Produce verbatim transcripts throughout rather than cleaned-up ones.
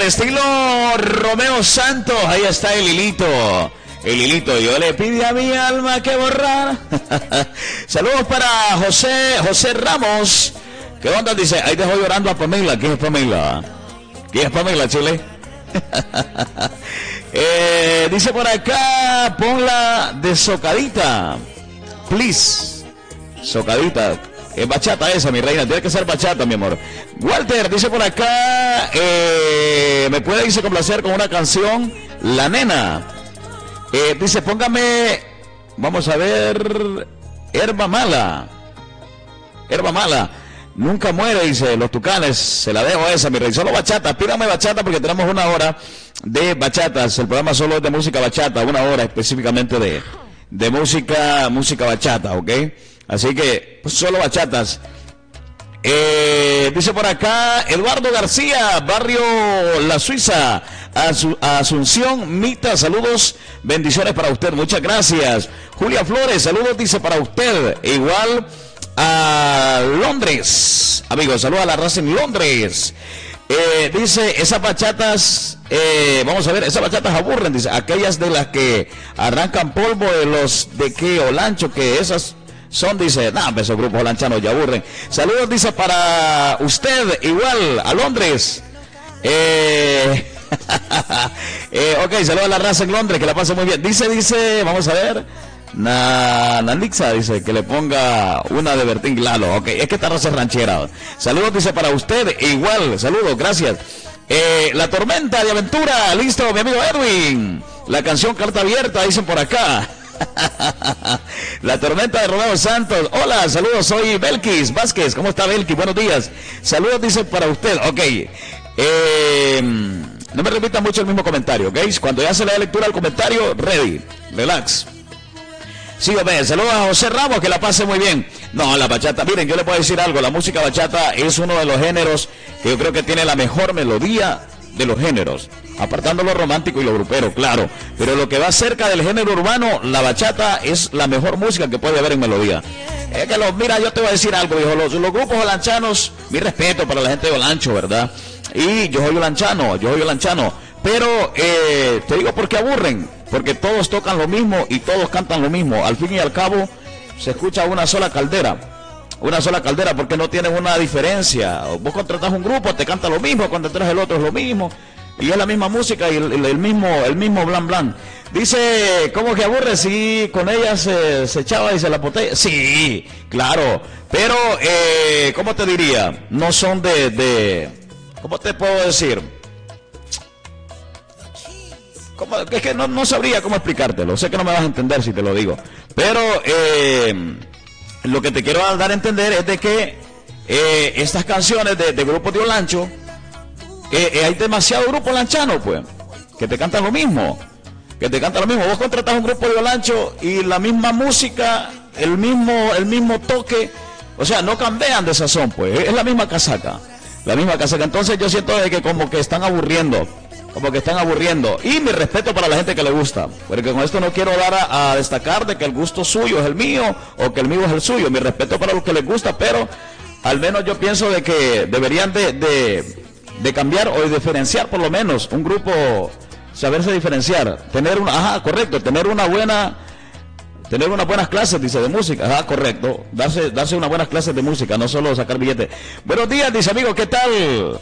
estilo Romeo Santos. Ahí está el hilito. El hilito, yo le pide a mi alma que borrar. Saludos para José, José Ramos. ¿Qué onda? Dice, ahí dejó llorando a Pamela. ¿Quién es Pamela? ¿Quién es Pamela, Chile? eh, dice por acá, ponla de socadita. Please. Socadita. Es bachata esa, mi reina. Tiene que ser bachata, mi amor. Walter dice por acá, eh, me puede, dice, complacer con una canción, La Nena. Eh, dice, póngame, vamos a ver, Herba Mala. Herba Mala. Nunca muere, dice, Los Tucanes. Se la dejo esa, mi rey. Solo bachata. Pídame bachata porque tenemos una hora de bachatas. El programa solo es de música bachata. Una hora específicamente de, de música, música bachata, ¿ok? Así que, pues, solo bachatas. Eh, dice por acá, Eduardo García, Barrio La Suiza, Asu- Asunción Mita, saludos, bendiciones para usted, muchas gracias. Julia Flores, saludos, dice, para usted. Igual a Londres, amigos, saludos a la raza en Londres. Eh, dice, esas bachatas, eh, vamos a ver, esas bachatas aburren, dice, aquellas de las que arrancan polvo de los de que Olancho, que esas son, dice, nah, esos grupos olanchanos ya aburren. Saludos, dice, para usted, igual, a Londres. Eh, eh, ok, saludos a la raza en Londres, que la pase muy bien. Dice, dice, vamos a ver, Na, Nanixa, dice, que le ponga una de Bertín Lalo. Ok, es que esta raza es ranchera. Saludos, dice, para usted, igual, saludos, gracias. Eh, La Tormenta de Aventura, listo, mi amigo Edwin. La canción Carta Abierta, dicen por acá. La Tormenta de Romeo Santos. Hola, saludos, soy Belkis Vázquez. ¿Cómo está, Belkis? Buenos días. Saludos, dice, para usted. Ok. Eh, no me repita mucho el mismo comentario, ¿ok? Cuando ya se le da lectura al comentario, ready. Relax. Sí, hombre, saludos a José Ramos, que la pase muy bien. No, la bachata, miren, yo le puedo decir algo. La música bachata es uno de los géneros que yo creo que tiene la mejor melodía de los géneros, apartando lo romántico y lo grupero, claro, pero lo que va cerca del género urbano, la bachata es la mejor música que puede haber en melodía. Es que los, mira, yo te voy a decir algo, hijo, los, los grupos olanchanos, mi respeto para la gente de Olancho, ¿verdad? Y yo soy olanchano, yo soy olanchano, pero eh, te digo por qué aburren, porque todos tocan lo mismo y todos cantan lo mismo, al fin y al cabo se escucha una sola caldera. Una sola caldera, porque no tienen una diferencia. Vos contratás un grupo, te canta lo mismo, cuando entras el otro es lo mismo, y es la misma música y el, el, el mismo el mismo blan blan. Dice, ¿cómo que aburre si con ella se, se echaba y se la botella? Sí, claro, pero, eh, ¿cómo te diría? No son de, de ¿cómo te puedo decir? ¿Cómo? Es que no, no sabría cómo explicártelo, sé que no me vas a entender si te lo digo, pero, eh... lo que te quiero dar a entender es de que eh, estas canciones de, de grupos de Olancho, eh, eh, hay demasiado grupo olanchano, pues, que te cantan lo mismo, que te cantan lo mismo. Vos contratás un grupo de Olancho y la misma música, el mismo, el mismo toque, o sea, no cambian de sazón, pues, es la misma casaca, la misma casaca. Entonces yo siento de que como que están aburriendo, como que están aburriendo, y mi respeto para la gente que le gusta, porque con esto no quiero dar a, a destacar de que el gusto suyo es el mío, o que el mío es el suyo. Mi respeto para los que les gusta, pero al menos yo pienso de que deberían de, de, de cambiar o de diferenciar por lo menos un grupo, saberse diferenciar, tener una, ajá, correcto, tener una buena, tener unas buenas clases, dice, de música, ajá, correcto, darse, darse unas buenas clases de música, no solo sacar billetes. Buenos días, dice, amigo, ¿qué tal?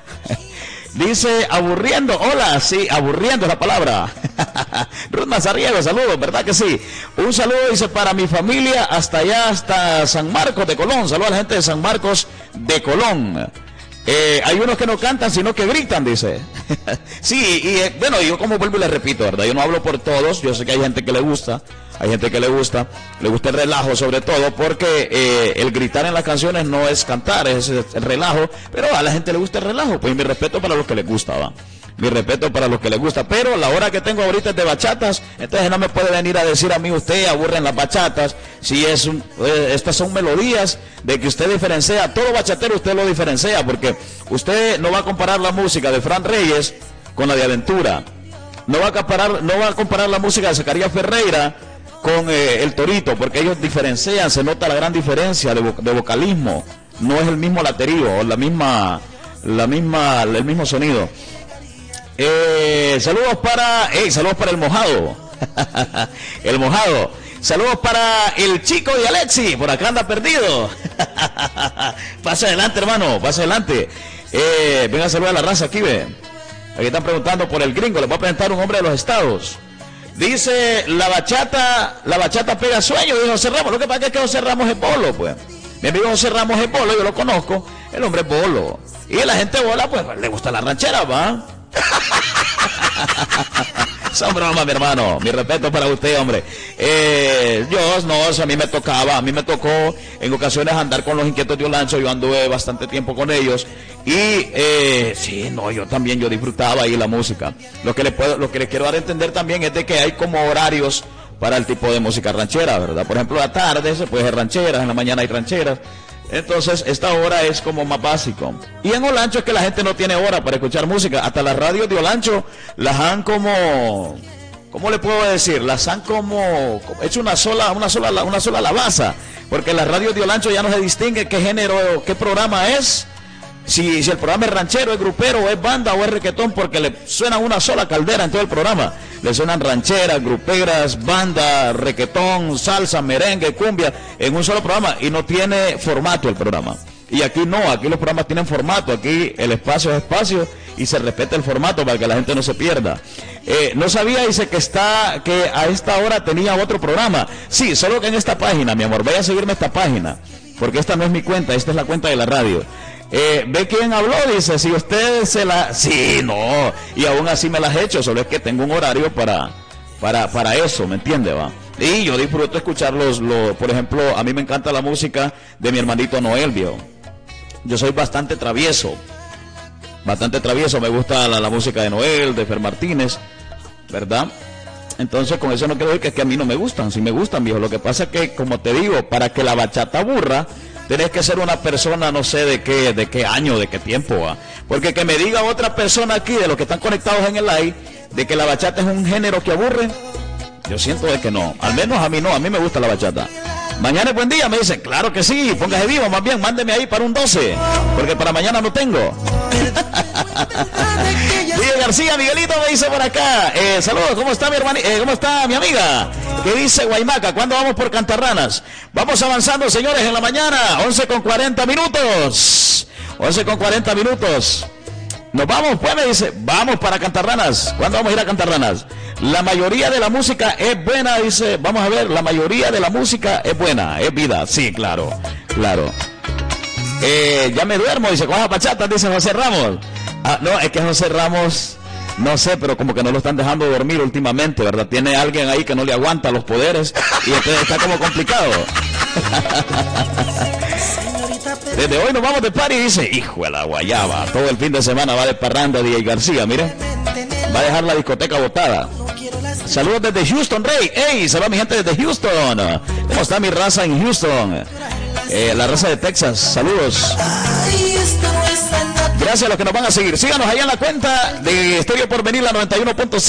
Dice, aburriendo, hola, sí, aburriendo es la palabra. Ruth Mazariego, saludos, ¿verdad que sí? Un saludo, dice, para mi familia, hasta allá, hasta San Marcos de Colón. Saludos a la gente de San Marcos de Colón. Eh, hay unos que no cantan, sino que gritan, dice. Sí, y eh, bueno, yo como vuelvo y le repito, ¿verdad? Yo no hablo por todos, yo sé que hay gente que le gusta, hay gente que le gusta, le gusta el relajo sobre todo, porque eh, el gritar en las canciones no es cantar, es el relajo, pero a la gente le gusta el relajo, pues mi respeto para los que les gusta, va. Mi respeto para los que les gusta, pero la hora que tengo ahorita es de bachatas, entonces no me puede venir a decir a mí, usted aburren las bachatas, si es un, eh, estas son melodías de que usted diferencia, todo bachatero usted lo diferencia, porque usted no va a comparar la música de Fran Reyes con la de Aventura, no va a comparar, no va a comparar la música de Zacarías Ferreira con eh, el Torito, porque ellos diferencian, se nota la gran diferencia de, vo de vocalismo, no es el mismo laterío, o la misma, la misma, el mismo sonido. Eh, saludos para... Hey, saludos para el mojado. El mojado. Saludos para el chico de Alexi. Por acá anda perdido. Pasa adelante, hermano. Pasa adelante. Eh, venga a saludar a la raza aquí, ve. Aquí están preguntando por el gringo. Les voy a presentar un hombre de los estados. Dice, la bachata, la bachata pega sueño, dice José Ramos. Lo que pasa es que José Ramos es bolo, pues. Mi amigo José Ramos es bolo, yo lo conozco. El hombre es bolo. Y la gente bola, pues, le gusta la ranchera, ¿va? Son bromas, mi hermano. Mi respeto para usted, hombre. Eh, yo, no, o sea, a mí me tocaba, a mí me tocó en ocasiones andar con los Inquietos de Olancho. Yo anduve bastante tiempo con ellos. Y, eh, sí, no, yo también, yo disfrutaba ahí la música. Lo que le puedo, lo que le quiero dar a entender también es de que hay como horarios para el tipo de música ranchera, ¿verdad? Por ejemplo, a la tarde se puede hacer rancheras, en la mañana hay rancheras. Entonces, esta hora es como más básico. Y en Olancho es que la gente no tiene hora para escuchar música. Hasta las radios de Olancho las han como... ¿Cómo le puedo decir? Las han como... hecho una sola, una sola, una sola alabanza. Porque las radios de Olancho ya no se distingue qué género, qué programa es. Si, si el programa es ranchero, es grupero, o es banda, o es requetón, porque le suena una sola caldera en todo el programa. Le suenan rancheras, gruperas, banda, requetón, salsa, merengue, cumbia, en un solo programa. Y no tiene formato el programa. Y aquí no, aquí los programas tienen formato. Aquí el espacio es espacio y se respeta el formato para que la gente no se pierda. Eh, no sabía, dice que está, que a esta hora tenía otro programa. Sí, solo que en esta página, mi amor, vaya a seguirme esta página. Porque esta no es mi cuenta, esta es la cuenta de la radio. Eh, ¿Ve quién habló? Dice, si usted se la... Sí, no, y aún así me las he hecho, solo es que tengo un horario para, para, para eso, ¿me entiende, va? Y yo disfruto escucharlos, lo, por ejemplo, a mí me encanta la música de mi hermanito Noel, vio. Yo soy bastante travieso, bastante travieso, me gusta la, la música de Noel, de Fer Martínez, ¿verdad? Entonces, con eso no quiero decir que es que a mí no me gustan, sí me gustan, viejo. Lo que pasa es que, como te digo, para que la bachata aburra, tenés que ser una persona, no sé de qué, de qué año, de qué tiempo, ¿va? Porque que me diga otra persona aquí, de los que están conectados en el live, de que la bachata es un género que aburre, yo siento de que no. Al menos a mí no, a mí me gusta la bachata. Mañana es buen día, me dicen, claro que sí, póngase vivo, más bien, mándeme ahí para un doce, porque para mañana no tengo. Miguel García, Miguelito me dice por acá, eh, saludos, ¿cómo está mi hermana, eh, cómo está mi amiga? ¿Qué dice Guaymaca? ¿Cuándo vamos por Cantarranas? Vamos avanzando, señores, en la mañana, once con cuarenta minutos, once con cuarenta minutos. Nos vamos, pues, me dice, vamos para Cantarranas. ¿Cuándo vamos a ir a Cantarranas? La mayoría de la música es buena, dice, vamos a ver, la mayoría de la música es buena, es vida, sí, claro, claro. Eh, ya me duermo, dice, con las bachatas, dice José Ramos. Ah, no, es que José Ramos, no sé, pero como que no lo están dejando dormir últimamente, ¿verdad? Tiene alguien ahí que no le aguanta los poderes y entonces está como complicado. Desde hoy nos vamos de party, dice, hijo de la guayaba, todo el fin de semana va de parranda D J García, mire, va a dejar la discoteca botada. Saludos desde Houston, Rey. Hey, saludos a mi gente desde Houston. ¿Cómo está mi raza en Houston? Eh, la raza de Texas, saludos. Gracias a los que nos van a seguir. Síganos allá en la cuenta de Estéreo Porvenir, la noventa y uno punto cinco.